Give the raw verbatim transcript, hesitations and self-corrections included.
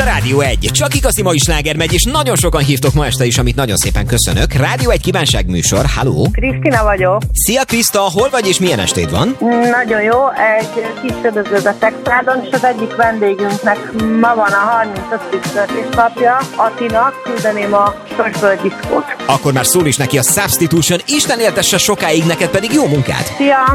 Rádió egy. Csak igazi mai sláger megy, és nagyon sokan hívtok ma este is, amit nagyon szépen köszönök. Rádió egy kívánságműsor. Halló! Krisztina vagyok. Szia Kriszta, hol vagy és milyen estéd van? Nagyon jó, egy kis ködöződ a Texádon, és az egyik vendégünknek ma van a harmincötödik születésnapja, Atinak küldeném a Sorsböld diszkót. Akkor már szól is neki a Substitution. Isten éltesse sokáig, neked pedig jó munkát! Szia!